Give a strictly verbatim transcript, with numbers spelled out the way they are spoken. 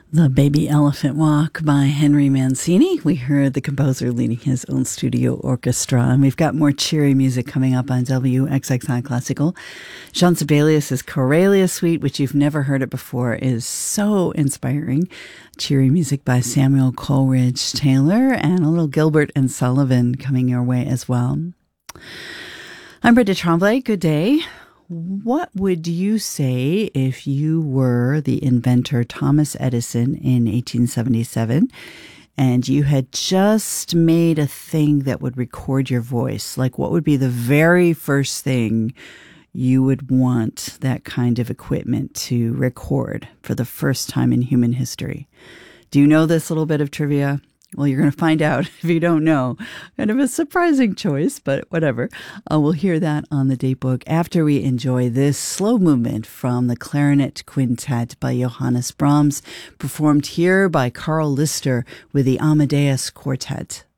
The Baby Elephant Walk by Henry Mancini. We heard the composer leading his own studio orchestra, and we've got more cheery music coming up on W X X I Classical. Jean Sibelius' Corelia Suite, which you've never heard it before, is so inspiring. Cheery music by Samuel Coleridge Taylor, and a little Gilbert and Sullivan coming your way as well. I'm Britta Tremblay. Good day. What would you say if you were the inventor Thomas Edison in eighteen seventy-seven and you had just made a thing that would record your voice? Like, what would be the very first thing you would want that kind of equipment to record for the first time in human history? Do you know this little bit of trivia? Well, you're going to find out if you don't know. Kind of a surprising choice, but whatever. Uh, we'll hear that on the date book after we enjoy this slow movement from the Clarinet Quintet by Johannes Brahms, performed here by Carl Lister with the Amadeus Quartet.